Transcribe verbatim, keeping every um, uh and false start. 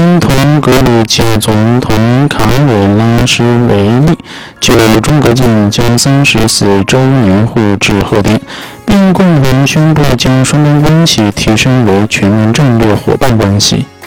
总统格鲁吉亚总统卡尔拉什维利就中国建交三十四周年互致贺电，并共同宣布将双边关系提升为全面战略伙伴关系。